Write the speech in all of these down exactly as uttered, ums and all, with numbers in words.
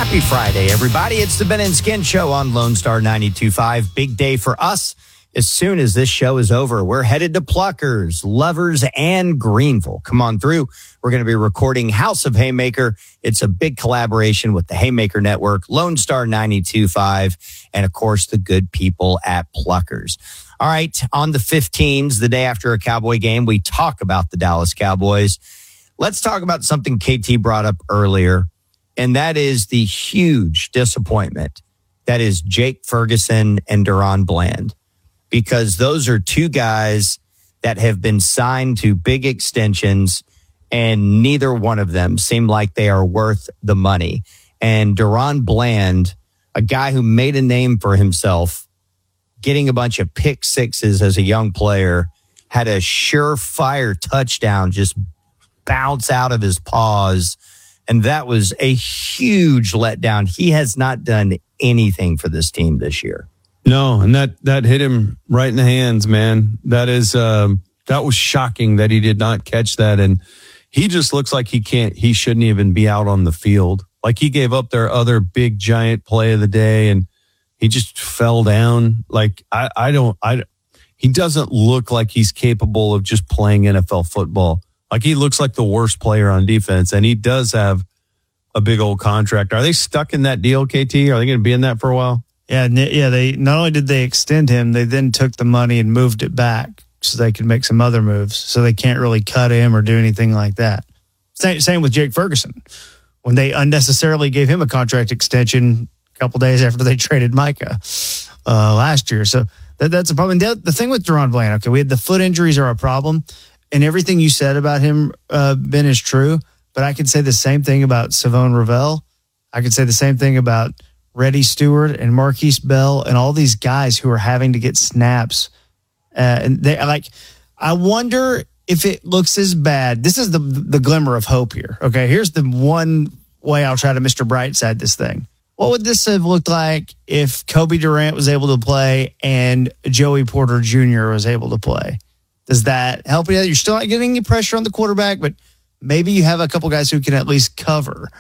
Happy Friday, everybody. It's the Ben and Skin Show on Lone Star ninety-two point five. Big day for us. As soon as this show is over, we're headed to Pluckers, Lovers, and Greenville. Come on through. We're going to be recording House of Haymaker. It's a big collaboration with the Haymaker Network, Lone Star ninety-two point five, and, of course, the good people at Pluckers. All right, on the fifteens, the day after a Cowboy game, we talk about the Dallas Cowboys. Let's talk about something K T brought up earlier, and that is the huge disappointment that is Jake Ferguson and DaRon Bland, because those are two guys that have been signed to big extensions, and neither one of them seem like they are worth the money. And DaRon Bland, a guy who made a name for himself, getting a bunch of pick sixes as a young player, had a surefire touchdown just bounce out of his paws. And that was a huge letdown. He has not done anything for this team this year. No, and that that hit him right in the hands, man. That is um, that was shocking that he did not catch that, and he just looks like he can't. He shouldn't even be out on the field. Like, he gave up their other big giant play of the day, and he just fell down. Like, I, I don't. I he doesn't look like he's capable of just playing N F L football. Like, he looks like the worst player on defense, and he does have a big old contract. Are they stuck in that deal, K T? Are they going to be in that for a while? Yeah, yeah. They not only did they extend him, they then took the money and moved it back so they could make some other moves. So they can't really cut him or do anything like that. Same, same with Jake Ferguson, when they unnecessarily gave him a contract extension a couple days after they traded Micah uh, last year. So that, that's a problem. The, the thing with DaRon Bland, okay, we had the foot injuries are a problem, and everything you said about him, uh, Ben, is true. But I could say the same thing about Savone Ravel. I could say the same thing about Reddy Stewart and Marquise Bell and all these guys who are having to get snaps. Uh, and they like, I wonder if it looks as bad. This is the the glimmer of hope here. Okay, here's the one way I'll try to Mister Brightside this thing. What would this have looked like if Kobe Durant was able to play and Joey Porter Junior was able to play? Does that help you? You're still not getting any pressure on the quarterback, but maybe you have a couple guys who can at least cover.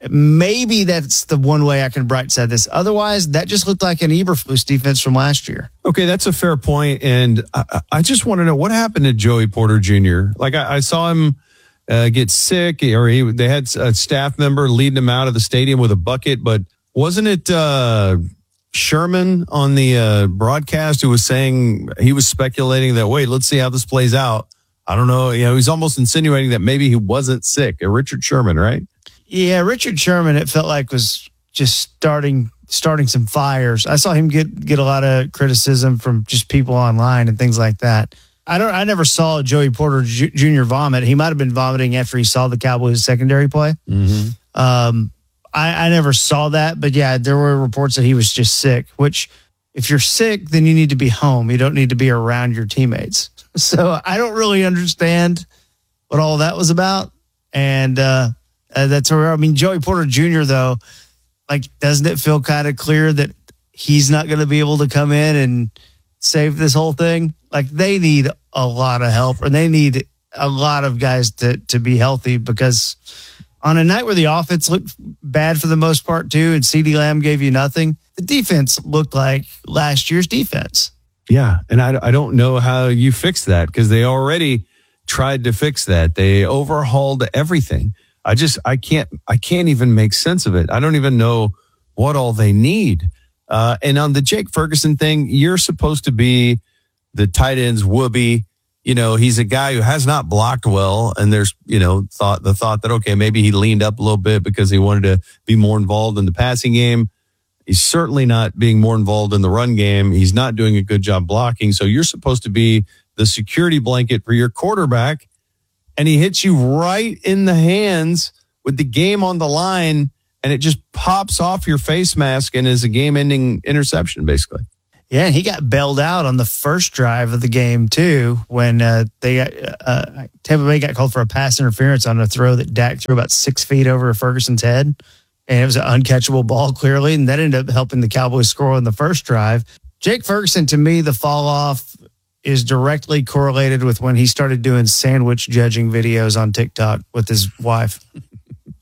Maybe that's the one way I can bright side this. Otherwise, that just looked like an Eberflus defense from last year. Okay, that's a fair point. And I, I just want to know what happened to Joey Porter Junior Like, I, I saw him uh, get sick, or he, they had a staff member leading him out of the stadium with a bucket. But wasn't it uh, Sherman on the uh, broadcast who was saying, he was speculating that, wait, let's see how this plays out. I don't know. You know, he's almost insinuating that maybe he wasn't sick. Uh, Richard Sherman, right? Yeah, Richard Sherman, it felt like was just starting starting some fires. I saw him get get a lot of criticism from just people online and things like that. I don't. I never saw Joey Porter Junior vomit. He might have been vomiting after he saw the Cowboys secondary play. Mm-hmm. Um, I, I never saw that, but yeah, there were reports that he was just sick. Which, if you're sick, then you need to be home. You don't need to be around your teammates. So I don't really understand what all that was about, and. uh Uh, that's where, I mean, Joey Porter Junior, though, like, doesn't it feel kind of clear that he's not going to be able to come in and save this whole thing? Like, they need a lot of help, and they need a lot of guys to, to be healthy, because on a night where the offense looked bad for the most part, too, and CeeDee Lamb gave you nothing, the defense looked like last year's defense. Yeah, and I, I don't know how you fix that, because they already tried to fix that. They overhauled everything. I just, I can't, I can't even make sense of it. I don't even know what all they need. Uh, and on the Jake Ferguson thing, you're supposed to be the tight end's whoopee. You know, he's a guy who has not blocked well. And there's, you know, thought, the thought that, okay, maybe he leaned up a little bit because he wanted to be more involved in the passing game. He's certainly not being more involved in the run game. He's not doing a good job blocking. So you're supposed to be the security blanket for your quarterback. And he hits you right in the hands with the game on the line, and it just pops off your face mask and is a game-ending interception, basically. Yeah, and he got bailed out on the first drive of the game, too, when uh, they got, uh, Tampa Bay got called for a pass interference on a throw that Dak threw about six feet over Ferguson's head. And it was an uncatchable ball, clearly, and that ended up helping the Cowboys score on the first drive. Jake Ferguson, to me, the fall-off is directly correlated with when he started doing sandwich judging videos on TikTok with his wife.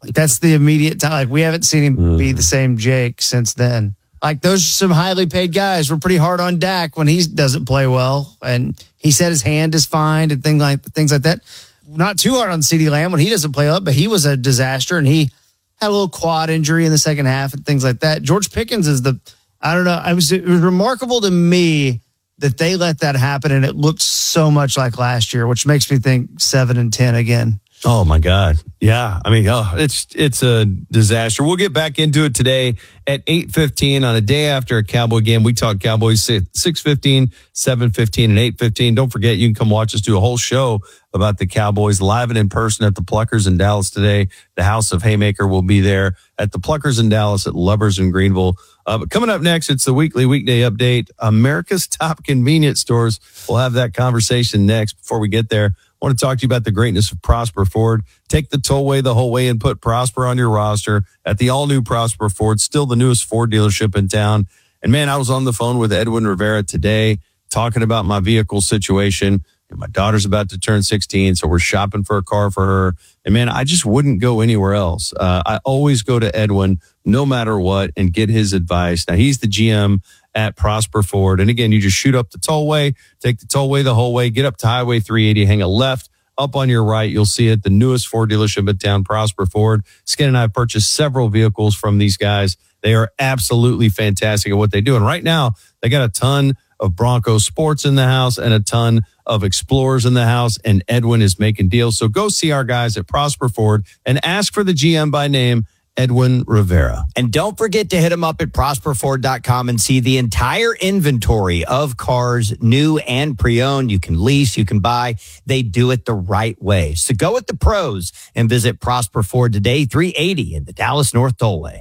Like that's the immediate time. Like we haven't seen him Mm. be the same Jake since then. Like those are some highly paid guys. We're pretty hard on Dak when he doesn't play well, and he said his hand is fine and things like things like that. Not too hard on CeeDee Lamb when he doesn't play up, but he was a disaster, and he had a little quad injury in the second half and things like that. George Pickens is the, I don't know, I was, it was remarkable to me that they let that happen, and it looked so much like last year, which makes me think seven and ten again. Oh my God. Yeah. I mean, oh, it's it's a disaster. We'll get back into it today at eight fifteen on a day after a Cowboy game. We talk Cowboys six fifteen, seven fifteen, and eight fifteen. Don't forget, you can come watch us do a whole show about the Cowboys live and in person at the Pluckers in Dallas today. The House of Haymaker will be there at the Pluckers in Dallas, at Lubbers in Greenville. Uh, but coming up next, it's the weekly weekday update. America's top convenience stores. We'll have that conversation next. Before we get there, I want to talk to you about the greatness of Prosper Ford. Take the tollway the whole way and put Prosper on your roster at the all-new Prosper Ford, still the newest Ford dealership in town. And man, I was on the phone with Edwin Rivera today talking about my vehicle situation. And my daughter's about to turn sixteen, so we're shopping for a car for her. And man, I just wouldn't go anywhere else. Uh, I always go to Edwin no matter what and get his advice. Now, he's the G M at Prosper Ford. And again, you just shoot up the tollway, take the tollway the whole way, get up to Highway three eighty, hang a left. Up on your right, you'll see it, the newest Ford dealership in town, Prosper Ford. Skin and I have purchased several vehicles from these guys. They are absolutely fantastic at what they do. And right now, they got a ton of Bronco Sports in the house and a ton of Explorers in the house, and Edwin is making deals. So go see our guys at Prosper Ford and ask for the G M by name, Edwin Rivera. And don't forget to hit them up at prosper ford dot com and see the entire inventory of cars, new and pre-owned. You can lease, you can buy. They do it the right way. So go with the pros and visit Prosper Ford today, three eighty in the Dallas North Tollway.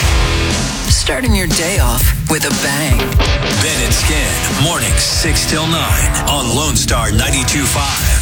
Starting your day off with a bang. Ben and Skin, mornings six till nine on Lone Star ninety-two point five.